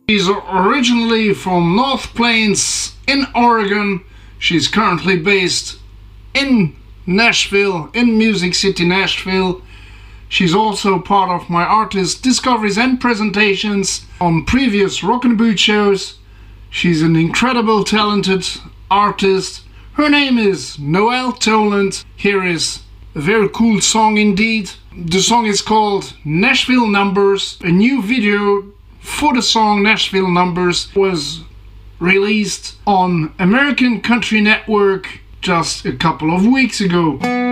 She's originally from North Plains in Oregon. She's currently based in Nashville, in Music City, Nashville. She's also part of my artist discoveries and presentations on previous Rock and Boot shows. She's an incredible talented artist. Her name is Noelle Toland. Here is a very cool song indeed. The song is called Nashville Numbers. A new video for the song Nashville Numbers was released on American Country Network just a couple of weeks ago.